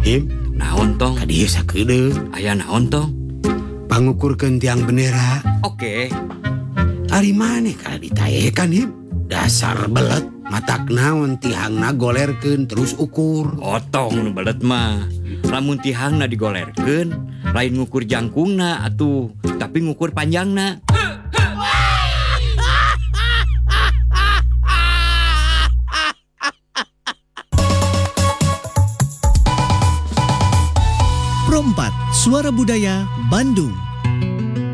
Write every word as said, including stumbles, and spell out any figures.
Him, Naon tong? kadieu sakedeuk. Aya naon tong? Pangukurkeun tiang bendera. Oke. Ari maneh kada ditayekan, Him? Dasar belet, matak naon tihangna golerkeun terus ukur. Otong nu belet mah. Lamun tihangna digolerkeun, lain ngukur jangkungna atuh, tapi ngukur panjangna. Pro empat Suara Budaya Bandung.